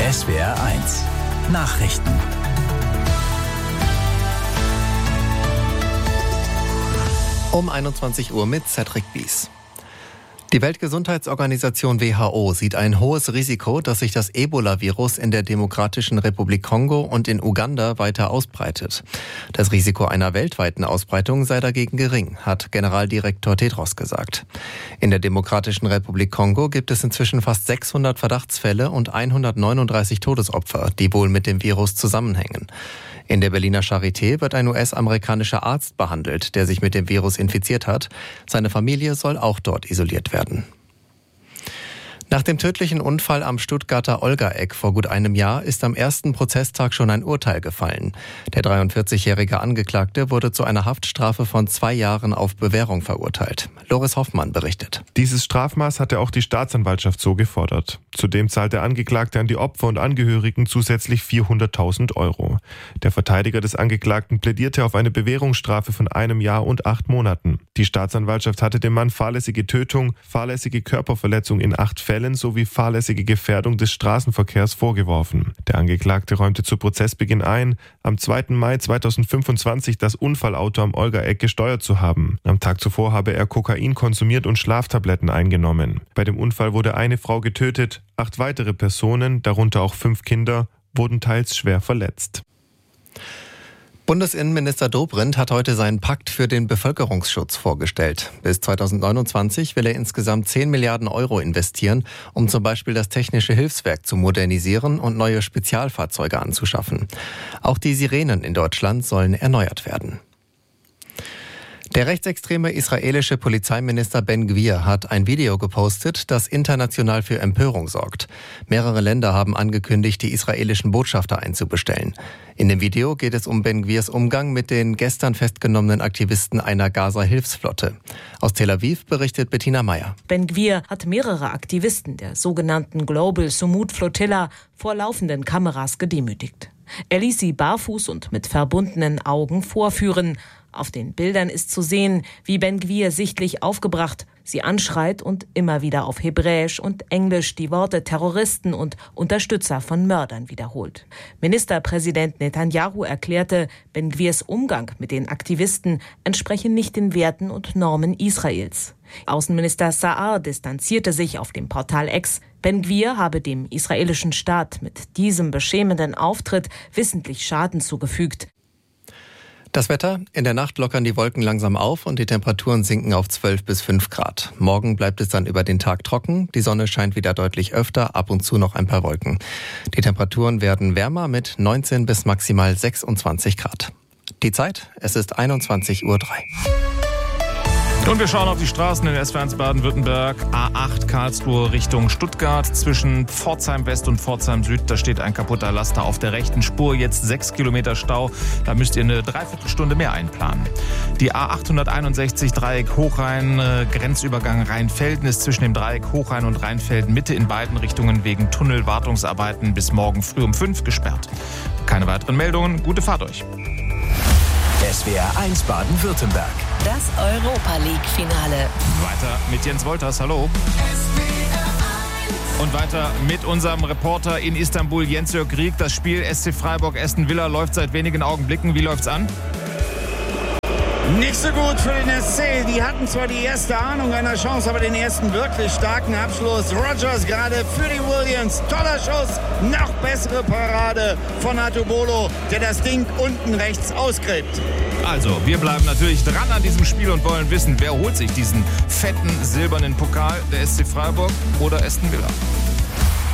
SWR1 Nachrichten. Um 21 Uhr mit Cedric Bies. Die Weltgesundheitsorganisation WHO sieht ein hohes Risiko, dass sich das Ebola-Virus in der Demokratischen Republik Kongo und in Uganda weiter ausbreitet. Das Risiko einer weltweiten Ausbreitung sei dagegen gering, hat Generaldirektor Tedros gesagt. In der Demokratischen Republik Kongo gibt es inzwischen fast 600 Verdachtsfälle und 139 Todesopfer, die wohl mit dem Virus zusammenhängen. In der Berliner Charité wird ein US-amerikanischer Arzt behandelt, der sich mit dem Virus infiziert hat. Seine Familie soll auch dort isoliert werden. Nach dem tödlichen Unfall am Stuttgarter Olgaeck vor gut einem Jahr ist am ersten Prozesstag schon ein Urteil gefallen. Der 43-jährige Angeklagte wurde zu einer Haftstrafe von 2 Jahren auf Bewährung verurteilt. Loris Hoffmann berichtet. Dieses Strafmaß hatte auch die Staatsanwaltschaft so gefordert. Zudem zahlt der Angeklagte an die Opfer und Angehörigen zusätzlich 400.000 €. Der Verteidiger des Angeklagten plädierte auf eine Bewährungsstrafe von 1 Jahr und 8 Monaten. Die Staatsanwaltschaft hatte dem Mann fahrlässige Tötung, fahrlässige Körperverletzung in 8 Fällen sowie fahrlässige Gefährdung des Straßenverkehrs vorgeworfen. Der Angeklagte räumte zu Prozessbeginn ein, am 2. Mai 2025 das Unfallauto am Olgaeck gesteuert zu haben. Am Tag zuvor habe er Kokain konsumiert und Schlaftabletten eingenommen. Bei dem Unfall wurde eine Frau getötet, 8 weitere Personen, darunter auch 5 Kinder, wurden teils schwer verletzt. Bundesinnenminister Dobrindt hat heute seinen Pakt für den Bevölkerungsschutz vorgestellt. Bis 2029 will er insgesamt 10 Milliarden € investieren, um zum Beispiel das Technische Hilfswerk zu modernisieren und neue Spezialfahrzeuge anzuschaffen. Auch die Sirenen in Deutschland sollen erneuert werden. Der rechtsextreme israelische Polizeiminister Ben-Gvir hat ein Video gepostet, das international für Empörung sorgt. Mehrere Länder haben angekündigt, die israelischen Botschafter einzubestellen. In dem Video geht es um Ben-Gvirs Umgang mit den gestern festgenommenen Aktivisten einer Gaza-Hilfsflotte. Aus Tel Aviv berichtet Bettina Meyer. Ben-Gvir hat mehrere Aktivisten der sogenannten Global Sumud Flotilla vor laufenden Kameras gedemütigt. Er ließ sie barfuß und mit verbundenen Augen vorführen. Auf den Bildern ist zu sehen, wie Ben-Gvir sichtlich aufgebracht sie anschreit und immer wieder auf Hebräisch und Englisch die Worte Terroristen und Unterstützer von Mördern wiederholt. Ministerpräsident Netanyahu erklärte, Ben-Gvirs Umgang mit den Aktivisten entspreche nicht den Werten und Normen Israels. Außenminister Saar distanzierte sich auf dem Portal X. Ben-Gvir habe dem israelischen Staat mit diesem beschämenden Auftritt wissentlich Schaden zugefügt. Das Wetter: In der Nacht lockern die Wolken langsam auf und die Temperaturen sinken auf 12 bis 5 Grad. Morgen bleibt es dann über den Tag trocken. Die Sonne scheint wieder deutlich öfter, ab und zu noch ein paar Wolken. Die Temperaturen werden wärmer mit 19 bis maximal 26 Grad. Die Zeit: Es ist 21:03 Uhr. Und wir schauen auf die Straßen in SWR1 Baden-Württemberg. A8 Karlsruhe Richtung Stuttgart. Zwischen Pforzheim West und Pforzheim Süd, da steht ein kaputter Laster auf der rechten Spur. Jetzt 6 Kilometer Stau. Da müsst ihr eine Dreiviertelstunde mehr einplanen. Die A861 Dreieck Hochrhein, Grenzübergang Rheinfelden ist zwischen dem Dreieck Hochrhein und Rheinfelden Mitte in beiden Richtungen wegen Tunnelwartungsarbeiten bis morgen früh um 5 gesperrt. Keine weiteren Meldungen. Gute Fahrt euch. SWR1 Baden-Württemberg. Das Europa-League-Finale. Weiter mit Jens Wolters, hallo. Und weiter mit unserem Reporter in Istanbul, Jens-Jörg Rieck. Das Spiel SC Freiburg-Aston Villa läuft seit wenigen Augenblicken. Wie läuft's an? Nicht so gut für den SC. Die hatten zwar die erste Ahnung einer Chance, aber den ersten wirklich starken Abschluss. Rodgers gerade für die Williams. Toller Schuss. Noch bessere Parade von Atubolo, der das Ding unten rechts ausgräbt. Also, wir bleiben natürlich dran an diesem Spiel und wollen wissen, wer holt sich diesen fetten silbernen Pokal, der SC Freiburg oder Aston Villa?